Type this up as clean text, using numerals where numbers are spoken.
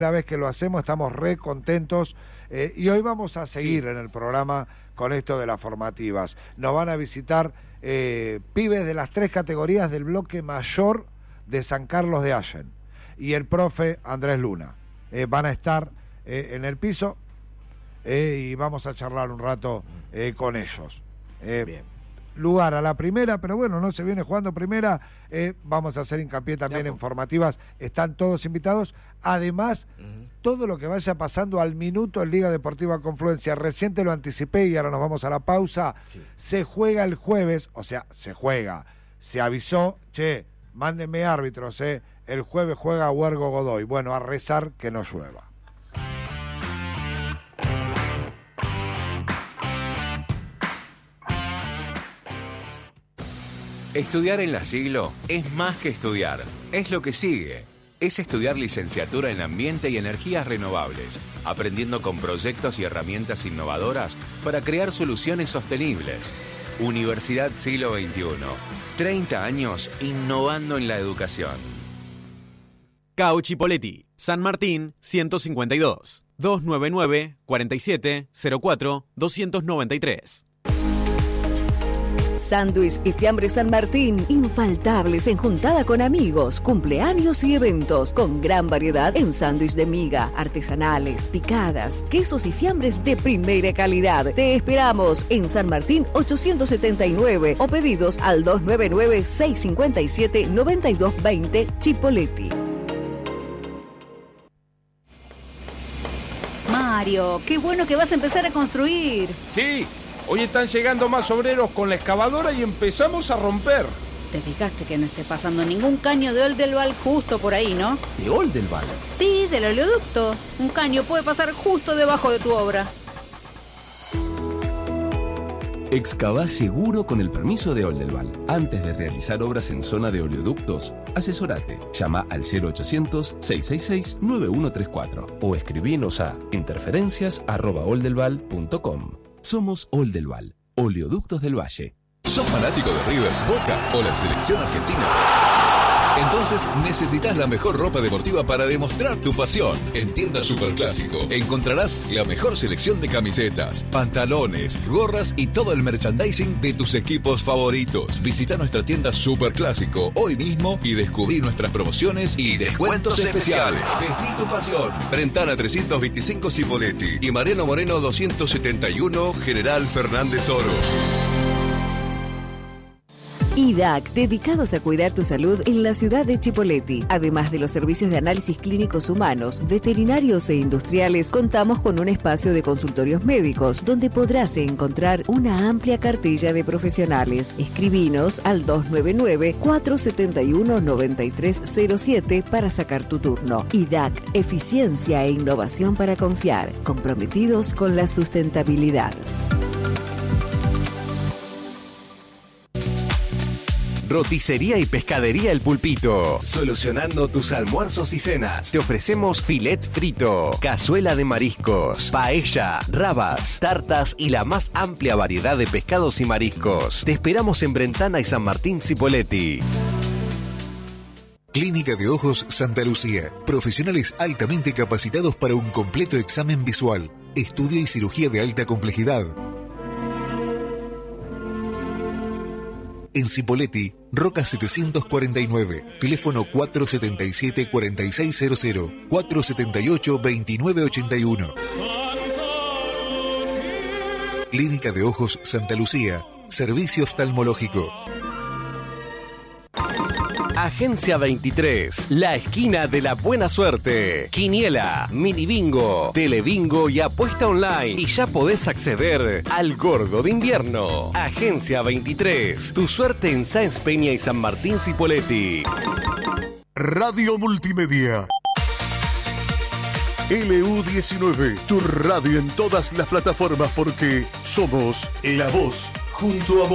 vez que lo hacemos, estamos re contentos y hoy vamos a seguir en el programa con esto de las formativas. Nos van a visitar pibes de las 3 categorías del bloque mayor de San Carlos de Allen y el profe Andrés Luna. Van a estar en el piso y vamos a charlar un rato con ellos. Bien. Lugar a la primera, pero bueno, no se viene jugando primera, vamos a hacer hincapié también en formativas, están todos invitados, además todo lo que vaya pasando al minuto en Liga Deportiva Confluencia, recién te lo anticipé y ahora nos vamos a la pausa, se juega el jueves, o sea, se avisó, mándenme árbitros, el jueves juega Huergo Godoy, bueno, a rezar que no llueva. Estudiar en La Siglo es más que estudiar, es lo que sigue. Es estudiar licenciatura en Ambiente y Energías Renovables, aprendiendo con proyectos y herramientas innovadoras para crear soluciones sostenibles. Universidad Siglo XXI, 30 años innovando en la educación. CAU Chipoleti, San Martín 152, 299-4704-293. Sándwich y fiambre San Martín, infaltables en juntada con amigos, cumpleaños y eventos, con gran variedad en sándwich de miga, artesanales, picadas, quesos y fiambres de primera calidad. Te esperamos en San Martín 879 o pedidos al 299-657-9220 Chipoleti. Mario, qué bueno que vas a empezar a construir. Sí. Hoy están llegando más obreros con la excavadora y empezamos a romper. Te fijaste que no esté pasando ningún caño de Oldelval justo por ahí, ¿no? ¿De Oldelval? Sí, del oleoducto. Un caño puede pasar justo debajo de tu obra. Excavá seguro con el permiso de Oldelval. Antes de realizar obras en zona de oleoductos, asesorate. Llama al 0800-666-9134 o escribinos a interferencias@oldelval.com. Somos Oldelval, Oleoductos del Valle. ¿Sos fanático de River, Boca o la selección argentina? Entonces necesitas la mejor ropa deportiva para demostrar tu pasión. En Tienda Superclásico encontrarás la mejor selección de camisetas, pantalones, gorras y todo el merchandising de tus equipos favoritos. Visita nuestra tienda Superclásico hoy mismo y descubrí nuestras promociones y descuentos especiales. Vestí tu pasión. Brentana 325 Cipolletti y Mariano Moreno 271 General Fernández Oro. IDAC, dedicados a cuidar tu salud en la ciudad de Chipoleti. Además de los servicios de análisis clínicos humanos, veterinarios e industriales, contamos con un espacio de consultorios médicos donde podrás encontrar una amplia cartilla de profesionales. Escribinos al 299-471-9307 para sacar tu turno. IDAC, eficiencia e innovación para confiar, comprometidos con la sustentabilidad. Roticería y Pescadería El Pulpito. Solucionando tus almuerzos y cenas. Te ofrecemos filet frito, cazuela de mariscos, paella, rabas, tartas y la más amplia variedad de pescados y mariscos. Te esperamos en Brentana y San Martín Cipolletti. Clínica de Ojos Santa Lucía. Profesionales altamente capacitados para un completo examen visual, estudio y cirugía de alta complejidad. En Cipolletti, Roca 749, teléfono 477-4600, 478-2981. Clínica de Ojos Santa Lucía, servicio oftalmológico. Agencia 23, la esquina de la buena suerte. Quiniela, mini bingo, telebingo y apuesta online. Y ya podés acceder al gordo de invierno. Agencia 23, tu suerte en Sáenz Peña y San Martín Cipolletti. Radio Multimedia. LU19, tu radio en todas las plataformas porque somos la voz junto a vos.